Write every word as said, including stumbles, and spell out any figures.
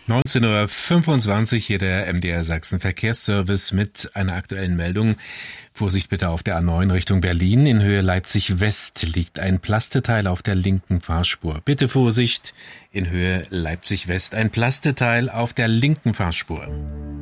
neunzehn Uhr fünfundzwanzig, hier der M D R Sachsen Verkehrsservice mit einer aktuellen Meldung. Vorsicht bitte auf der A neun Richtung Berlin. In Höhe Leipzig West liegt ein Plasteteil auf der linken Fahrspur. Bitte Vorsicht, in Höhe Leipzig West ein Plasteteil auf der linken Fahrspur.